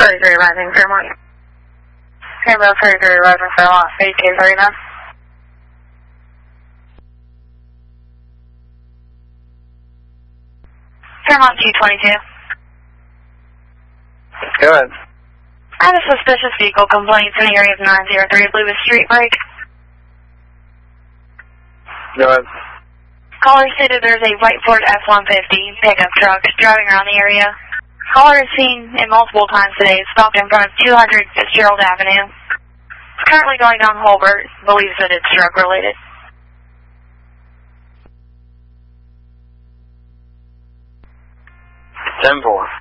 33 rising Fairmont. Campbell 33 rising Fairmont, 1839. Fairmont 222. Go ahead. I have a suspicious vehicle complaint in the area of 903 Lewis Street Break. Go ahead. Caller stated there's a white Ford F-150 pickup truck driving around the area. Caller is seen in multiple times today, stopped in front of 200 Fitzgerald Avenue. It's currently going down Holbert, believes that it's drug related. 10-4.